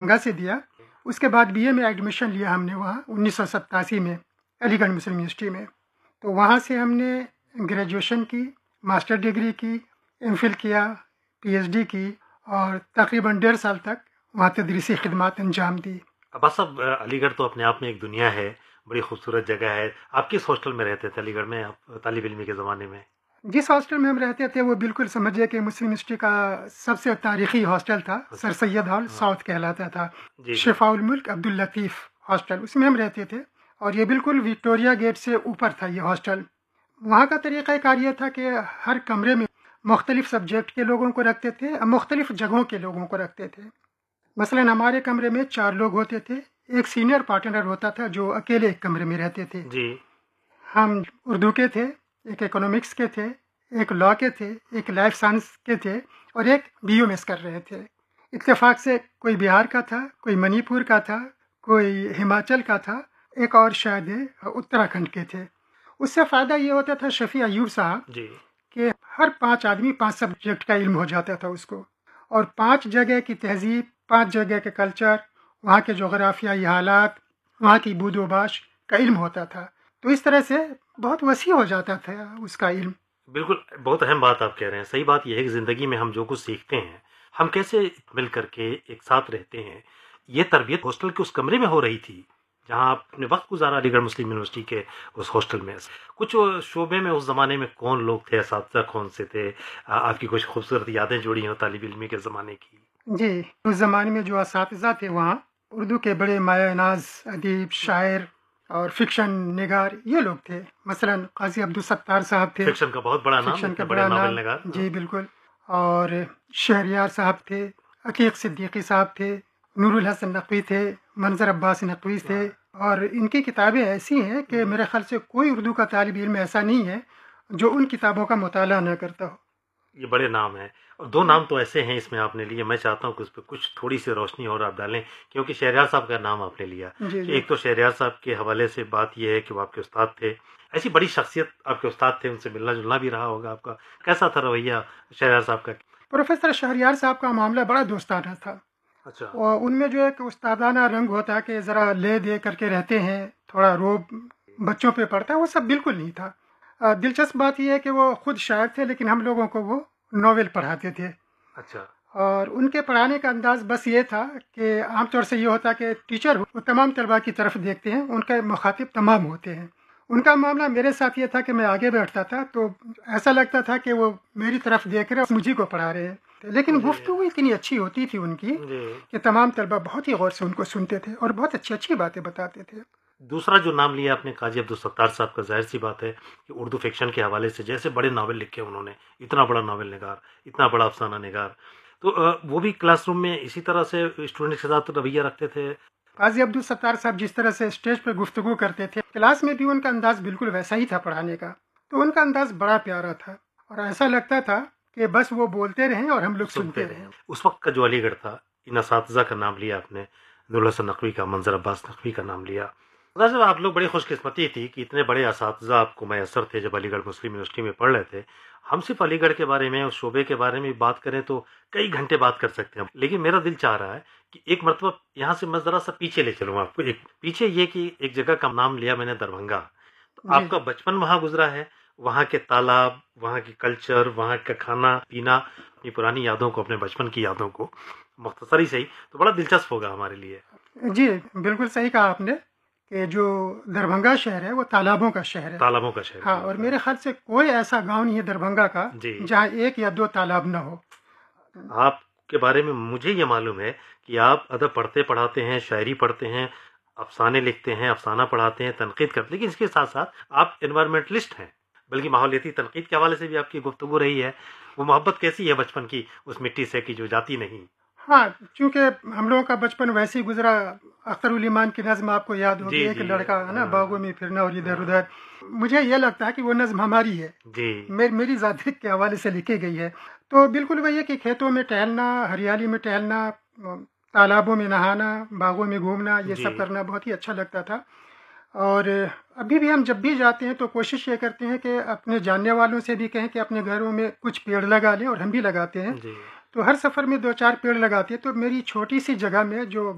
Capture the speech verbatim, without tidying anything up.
دربھنگا سے دیا. اس کے بعد بی اے میں ایڈمیشن لیا ہم نے وہاں انیس سو ستاسی میں علی گڑھ مسلم یونیورسٹی میں. تو وہاں سے ہم نے گریجویشن کی، ماسٹر ڈگری کی، ایم فل کیا، پی ایچ ڈی کی، اور تقریباً ڈیڑھ سال تک وہاں تدریسی خدمات انجام دی. عباس صاحب، علی گڑھ تو اپنے آپ میں ایک دنیا ہے، بڑی خوبصورت جگہ ہے. آپ کس ہاسٹل میں رہتے تھے علی گڑھ میں آپ طالب علمی کے زمانے میں؟ جس ہاسٹل میں ہم رہتے تھے وہ بالکل سمجھے کہ مسلم یونیورسٹی کا سب سے تاریخی ہاسٹل تھا. سر سید ہال ساؤتھ کہلاتا تھا. جی شفاء الملک عبد اللطیف ہاسٹل، اس میں ہم رہتے تھے. اور یہ بالکل وکٹوریا گیٹ سے اوپر تھا یہ ہاسٹل. وہاں کا طریقہ کار یہ تھا کہ ہر کمرے میں مختلف سبجیکٹ کے لوگوں کو رکھتے تھے، مختلف جگہوں کے لوگوں کو رکھتے تھے. مثلا ہمارے کمرے میں چار لوگ ہوتے تھے. ایک سینئر پارٹنر ہوتا تھا جو اکیلے ایک کمرے میں رہتے تھے. جی ہم اردو کے تھے، ایک اکنامکس کے تھے، ایک لا کے تھے، ایک لائف سائنس کے تھے، اور ایک بی یو میس کر رہے تھے. اتفاق سے کوئی بہار کا تھا، کوئی منی پور کا تھا، کوئی ہماچل کا تھا، ایک اور شاید اتراکھنڈ کے تھے. اس سے فائدہ یہ ہوتا تھا شفیع ایوب صاحب جی کہ ہر پانچ آدمی پانچ سبجیکٹ کا علم ہو جاتا تھا اس کو، اور پانچ جگہ کی تہذیب، پانچ جگہ کے کلچر، وہاں کے جغرافیائی حالات، وہاں کی بود و باش کا علم ہوتا تھا. تو اس طرح سے بہت وسیع ہو جاتا تھا اس کا علم. بالکل، بہت اہم بات آپ کہہ رہے ہیں. صحیح بات یہ ہے کہ زندگی میں ہم جو کچھ سیکھتے ہیں، ہم کیسے مل کر کے ایک ساتھ رہتے ہیں، یہ تربیت ہاسٹل کے اس کمرے میں ہو رہی تھی جہاں آپ نے وقت گزارا علی گڑھ مسلم یونیورسٹی کے اس ہاسٹل میں. کچھ شعبے میں اس زمانے میں کون لوگ تھے، اساتذہ کون سے تھے، آپ کی کچھ خوبصورت یادیں جڑی ہیں طالب علمی کے زمانے کی؟ جی، اس زمانے میں جو اساتذہ تھے وہاں اردو کے بڑے مایہ ناز ادیب، شاعر اور فکشن نگار یہ لوگ تھے. مثلا قاضی عبدالستار صاحب تھے، فکشن کا بہت بڑا نام، فکشن کا اتنے بڑے بڑا ناول نام. نگار. جی بالکل. اور شہریار صاحب تھے، عقیق صدیقی صاحب تھے، نور الحسن نقوی تھے، منظر عباس نقوی تھے. اور ان کی کتابیں ایسی ہیں کہ میرے خیال سے کوئی اردو کا طالب علم ایسا نہیں ہے جو ان کتابوں کا مطالعہ نہ کرتا ہو. یہ بڑے نام ہیں. اور دو نام تو ایسے ہیں اس میں آپ نے لیے، میں چاہتا ہوں کہ اس پہ کچھ تھوڑی سی روشنی اور آپ ڈالیں، کیونکہ شہریار صاحب کا نام آپ نے لیا. جی جی. ایک تو شہریار صاحب کے حوالے سے بات یہ ہے کہ وہ آپ کے استاد تھے، ایسی بڑی شخصیت آپ کے استاد تھے، ان سے ملنا جلنا بھی رہا ہوگا آپ کا. کیسا تھا رویہ شہریار صاحب کا؟ پروفیسر شہریار صاحب کا معاملہ بڑا دوستانہ تھا. اچھا. اور ان میں جو ایک استادانہ رنگ ہوتا ہے کہ ذرا لے دے کر کے رہتے ہیں، تھوڑا روب بچوں پہ پڑتا ہے، وہ سب بالکل نہیں تھا. دلچسپ بات یہ ہے کہ وہ خود شاعر تھے لیکن ہم لوگوں کو وہ ناول پڑھاتے تھے. اچھا. اور ان کے پڑھانے کا انداز بس یہ تھا کہ عام طور سے یہ ہوتا کہ ٹیچر وہ تمام طلباء کی طرف دیکھتے ہیں، ان کے مخاطب تمام ہوتے ہیں. ان کا معاملہ میرے ساتھ یہ تھا کہ میں آگے بیٹھتا تھا تو ایسا لگتا تھا کہ وہ میری طرف دیکھ رہے مجھے کو پڑھا رہے ہیں. لیکن گفتگو اتنی اچھی ہوتی تھی ان کی کہ تمام طلباء بہت ہی غور سے ان کو سنتے تھے اور بہت اچھی اچھی باتیں بتاتے تھے. دوسرا جو نام لیا آپ نے قاضی عبدالستار صاحب کا، ظاہر سی بات ہے کہ اردو فکشن کے حوالے سے جیسے بڑے ناول لکھے انہوں نے، اتنا بڑا ناول نگار، اتنا بڑا افسانہ نگار، تو وہ بھی کلاس روم میں اسی طرح سے اسٹوڈنٹ کے ساتھ رویہ رکھتے تھے. قاضی عبدالستار صاحب جس طرح سے اسٹیج پہ گفتگو کرتے تھے، کلاس میں بھی ان کا انداز بالکل ویسا ہی تھا پڑھانے کا. تو ان کا انداز بڑا پیارا تھا اور ایسا لگتا تھا کہ بس وہ بولتے رہیں اور ہم لوگ سنتے رہیں. اس وقت کا جو علی گڑھ تھا، ان اساتذہ کا نام لیا آپ نے، نور الحسن نقوی کا، منظر عباس نقوی کا نام لیا. صاحب آپ لوگ بڑی خوش قسمتی تھی کہ اتنے بڑے اساتذہ آپ کو میسر تھے جب علی گڑھ مسلم یونیورسٹی میں پڑھ رہے تھے. ہم صرف علی گڑھ کے بارے میں، اس شعبے کے بارے میں بات کریں تو کئی گھنٹے بات کر سکتے ہیں، لیکن میرا دل چاہ رہا ہے کہ ایک مرتبہ یہاں سے میں ذرا سا پیچھے لے چلوں آپ کو. ایک پیچھے یہ کہ ایک جگہ کا نام لیا میں نے، دربھنگا. تو آپ کا بچپن وہاں گزرا ہے، وہاں کے تالاب، وہاں کی کلچر، وہاں کا کھانا پینا، اپنی پرانی یادوں کو، اپنے بچپن کی یادوں کو مختصر ہی صحیح تو بڑا دلچسپ ہوگا ہمارے لیے. جی بالکل صحیح کہا آپ نے کہ جو دربھنگا شہر ہے وہ تالابوں کا شہر ہے. تالابوں کا شہر. ہاں، اور میرے خیال سے کوئی ایسا گاؤں نہیں ہے دربھنگا کا جہاں ایک یا دو تالاب نہ ہو. آپ کے بارے میں مجھے یہ معلوم ہے کہ آپ ادب پڑھتے پڑھاتے ہیں، شاعری پڑھتے ہیں، افسانے لکھتے ہیں، افسانہ پڑھاتے ہیں، تنقید کرتے ہیں، لیکن اس کے ساتھ ساتھ آپ انوائرمنٹلسٹ ہیں، بلکہ ماحولیاتی تنقید کے حوالے سے بھی آپ کی گفتگو رہی ہے. وہ محبت کیسی ہے بچپن کی اس مٹی سے کہ جو جاتی نہیں؟ ہاں، چونکہ ہم لوگوں کا بچپن ویسے ہی گزرا. اختر علی مان کی نظم آپ کو یاد ہوگی، ایک لڑکا ہے نا باغوں میں پھرنا اور ادھر ادھر. مجھے یہ لگتا ہے کہ وہ نظم ہماری ہے، جی میری ذات کے حوالے سے لکھی گئی ہے. تو بالکل وہی ہے کہ کھیتوں میں ٹہلنا، ہریالی میں ٹہلنا، تالابوں میں نہانا، باغوں میں گھومنا، یہ سب کرنا بہت ہی اچھا لگتا تھا. اور ابھی بھی ہم جب بھی جاتے ہیں تو کوشش یہ کرتے ہیں کہ اپنے جاننے والوں سے بھی کہیں کہ اپنے گھروں میں کچھ پیڑ لگا لیں، اور ہم بھی لگاتے ہیں. تو ہر سفر میں دو چار پیڑ لگاتے ہیں. تو میری چھوٹی سی جگہ میں جو